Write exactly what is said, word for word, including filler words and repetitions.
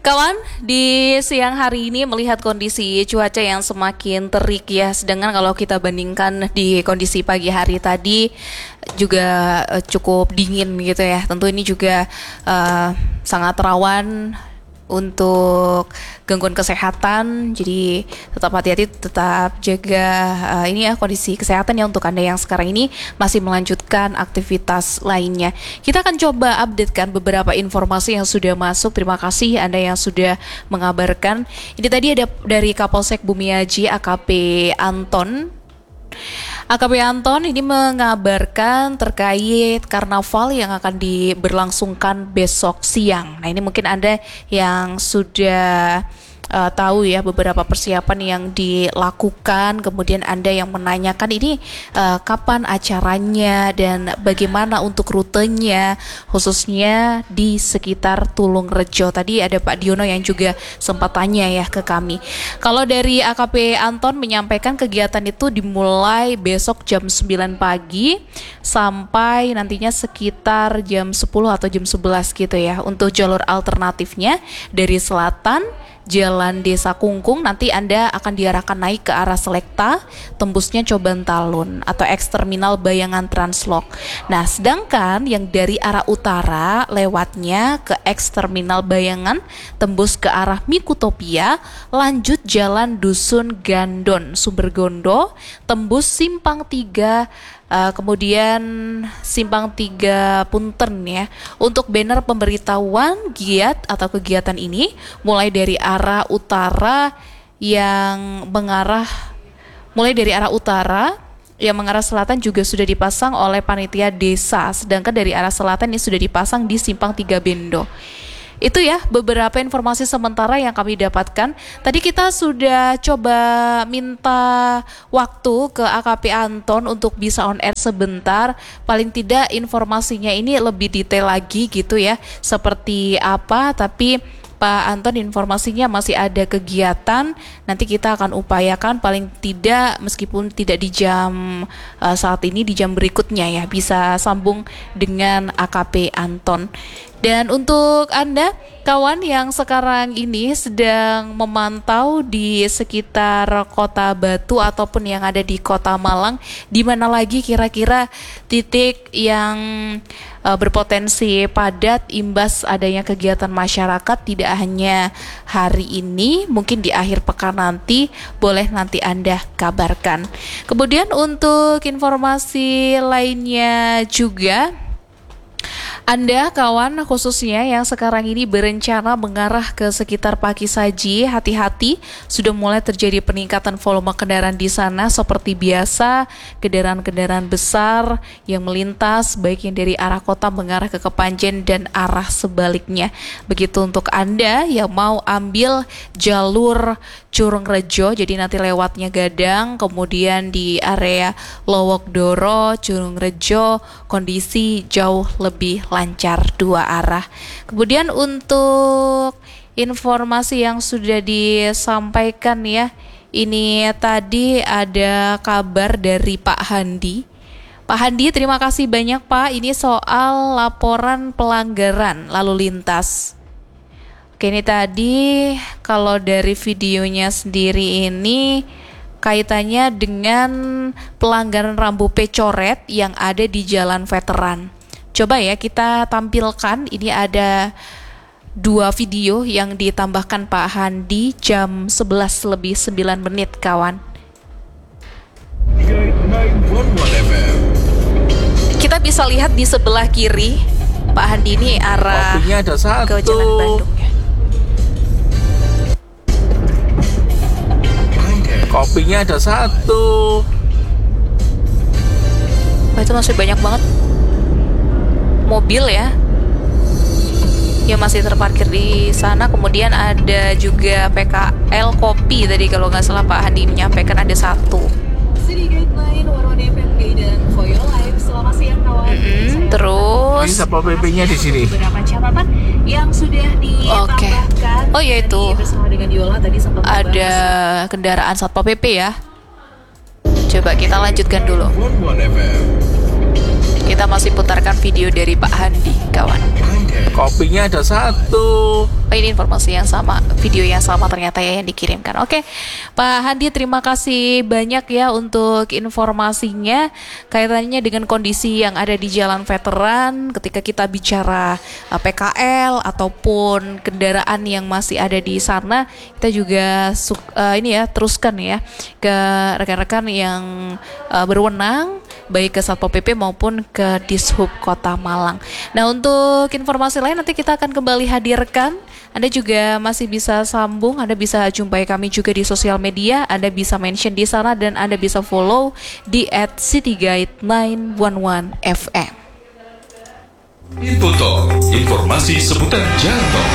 Kawan, di siang hari ini melihat kondisi cuaca yang semakin terik ya. Sedangkan kalau kita bandingkan di kondisi pagi hari tadi juga uh, cukup dingin gitu ya. Tentu ini juga uh, sangat rawan untuk gangguan kesehatan. Jadi tetap hati-hati, tetap jaga uh, ini ya kondisi kesehatan ya untuk Anda yang sekarang ini masih melanjutkan aktivitas lainnya. Kita akan coba updatekan beberapa informasi yang sudah masuk. Terima kasih Anda yang sudah mengabarkan. Ini tadi ada dari Kapolsek Bumiaji A K P Anton. A K P Anton ini mengabarkan terkait karnaval yang akan diberlangsungkan besok siang. Nah, ini mungkin Anda yang sudah uh, tahu ya beberapa persiapan yang dilakukan, kemudian Anda yang menanyakan ini uh, kapan acaranya dan bagaimana untuk rutenya khususnya di sekitar Tulungrejo. Tadi ada Pak Diono yang juga sempat tanya ya ke kami. Kalau dari A K P Anton menyampaikan kegiatan itu dimulai besok jam sembilan pagi sampai nantinya sekitar jam sepuluh atau jam sebelas gitu ya. Untuk jalur alternatifnya dari selatan Jalan Desa Kungkung, nanti Anda akan diarahkan naik ke arah Selekta, tembusnya Coban Talun atau eks terminal Bayangan Translok. Nah, sedangkan yang dari arah utara lewatnya ke eks terminal Bayangan, tembus ke arah Mikutopia, lanjut Jalan Dusun Gandon, Sumbergondo, tembus Simpang tiga, Uh, kemudian Simpang tiga Punten ya. Untuk banner pemberitahuan giat atau kegiatan ini mulai dari arah utara yang mengarah mulai dari arah utara yang mengarah selatan juga sudah dipasang oleh panitia desa, sedangkan dari arah selatan ini sudah dipasang di Simpang tiga Bendo. Itu ya beberapa informasi sementara yang kami dapatkan. Tadi kita sudah coba minta waktu ke A K P Anton untuk bisa on air sebentar. Paling tidak informasinya ini lebih detail lagi gitu ya, seperti apa. Tapi Pak Anton informasinya masih ada kegiatan. Nanti kita akan upayakan paling tidak meskipun tidak di jam uh, saat ini, di jam berikutnya ya bisa sambung dengan A K P Anton. Dan untuk Anda kawan yang sekarang ini sedang memantau di sekitar Kota Batu ataupun yang ada di Kota Malang, di mana lagi kira-kira titik yang uh, berpotensi padat imbas adanya kegiatan masyarakat, tidak hanya hari ini, mungkin di akhir pekan nanti, boleh nanti Anda kabarkan. Kemudian untuk informasi lainnya juga, Anda kawan khususnya yang sekarang ini berencana mengarah ke sekitar Pakisaji, hati-hati, sudah mulai terjadi peningkatan volume kendaraan di sana seperti biasa. Kendaraan-kendaraan besar yang melintas baik yang dari arah kota mengarah ke Kepanjen dan arah sebaliknya. Begitu untuk Anda yang mau ambil jalur Curungrejo, jadi nanti lewatnya Gadang, kemudian di area Lowokdoro, Curungrejo, kondisi jauh lebih lancar dua arah. Kemudian untuk informasi yang sudah disampaikan ya, ini tadi ada kabar dari Pak Handi. Pak Handi, terima kasih banyak Pak. Ini soal laporan pelanggaran lalu lintas. Oke, ini tadi kalau dari videonya sendiri ini kaitannya dengan pelanggaran rambu P coret yang ada di Jalan Veteran. Coba ya kita tampilkan, ini ada dua video yang ditambahkan Pak Handi jam sebelas lebih sembilan menit kawan. Kita bisa lihat di sebelah kiri Pak Handi ini arah ada satu. ke Jalan Bandung ya. Kopinya ada satu. Wah, itu masih banyak banget mobil ya yang masih terparkir di sana. Kemudian ada juga P K L Kopi tadi kalau nggak salah Pak Handi menyampaikan ada satu. Mm-hmm. Terus ini Satpol P P-nya di sini. Beberapa catatan yang sudah ditambahkan. Oke. Oh ya itu. Bersama dengan Yola tadi sempat ada kendaraan Satpol P P ya. Coba kita lanjutkan dulu. Kita masih putarkan video dari Pak Handi, kawan. Kopinya ada satu. Oh, ini informasi yang sama, video yang sama ternyata ya yang dikirimkan. Oke, Pak Handi, terima kasih banyak ya untuk informasinya kaitannya dengan kondisi yang ada di Jalan Veteran ketika kita bicara uh, P K L ataupun kendaraan yang masih ada di sana. Kita juga uh, ini ya teruskan ya ke rekan-rekan yang uh, berwenang baik ke Satpol P P maupun ke Dishub Kota Malang. Nah, untuk informasi lain nanti kita akan kembali hadirkan. Anda juga masih bisa sambung, Anda bisa jumpai kami juga di sosial media, Anda bisa mention di sana dan Anda bisa follow di at cityguide sembilan satu satu F M. Info Talk, informasi seputar jalan tol.